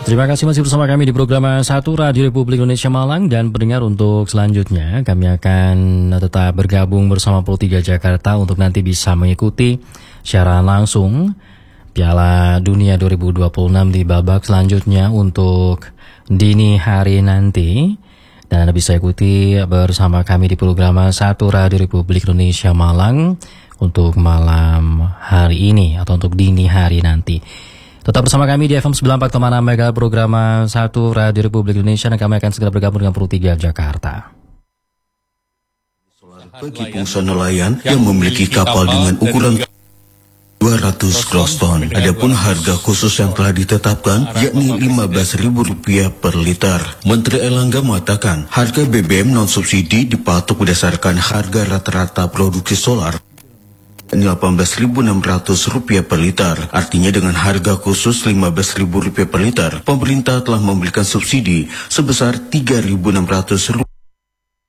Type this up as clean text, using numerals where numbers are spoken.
Terima kasih masih bersama kami di program 1 Radio Republik Indonesia Malang. Dan pendengar, untuk selanjutnya kami akan tetap bergabung bersama Pro 3 Jakarta untuk nanti bisa mengikuti siaran langsung Piala Dunia 2026 di babak selanjutnya untuk dini hari nanti. Dan Anda bisa ikuti bersama kami di program 1 Radio Republik Indonesia Malang untuk malam hari ini atau untuk dini hari nanti. Tetap bersama kami di FM 94,6 MHz program 1 Radio Republik Indonesia, dan kami akan segera bergabung dengan Pro 3 Jakarta. Bagi pengusaha nelayan yang memiliki kapal dengan ukuran 200 gross ton, adapun harga khusus yang telah ditetapkan yakni Rp15.000 per liter. Menteri Erlangga mengatakan harga BBM non subsidi dipatok berdasarkan harga rata-rata produksi solar Rp18.600 per liter. Artinya dengan harga khusus Rp15.000 per liter, pemerintah telah memberikan subsidi sebesar Rp3.600